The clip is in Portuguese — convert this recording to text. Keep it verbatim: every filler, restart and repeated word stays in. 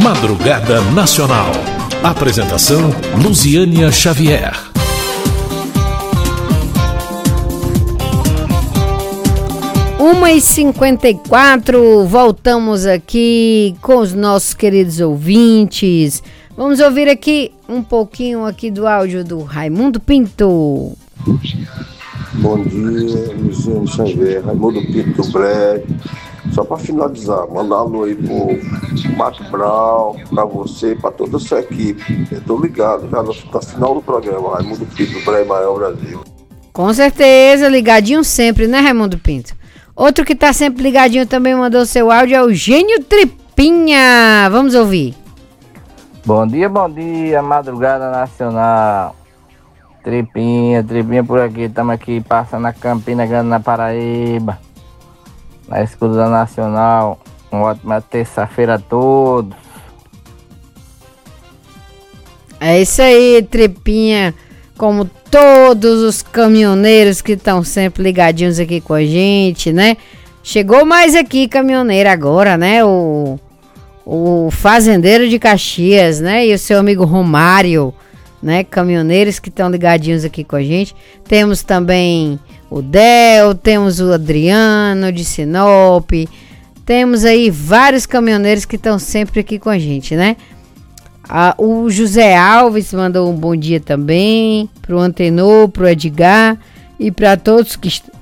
Madrugada Nacional. Apresentação Luziânia Xavier. uma e cinquenta e quatro, voltamos aqui com os nossos queridos ouvintes. Vamos ouvir aqui um pouquinho aqui do áudio do Raimundo Pinto. Bom dia, Luziânia Xavier, Raimundo Pinto do Bré. Só para finalizar, mandar um alô aí pro Marco Brown, para você e para toda a sua equipe. Eu tô ligado já no, no final do programa, Raimundo Pinto do Bré Maior Brasil. Com certeza, ligadinho sempre, né, Raimundo Pinto? Outro que tá sempre ligadinho também mandou seu áudio é o Gênio Tripinha. Vamos ouvir. Bom dia, bom dia, Madrugada Nacional. Tripinha, Tripinha por aqui. Estamos aqui passando a Campina Grande, na Paraíba, na escuta nacional. Uma ótima terça-feira a todos. É isso aí, Tripinha. Como todos os caminhoneiros que estão sempre ligadinhos aqui com a gente, né? Chegou mais aqui caminhoneiro agora, né? O, o fazendeiro de Caxias, né? E o seu amigo Romário, né? Caminhoneiros que estão ligadinhos aqui com a gente. Temos também o Del, temos o Adriano de Sinop. Temos aí vários caminhoneiros que estão sempre aqui com a gente, né? Ah, o José Alves mandou um bom dia também pro Antenor, pro Edgar e para todos que,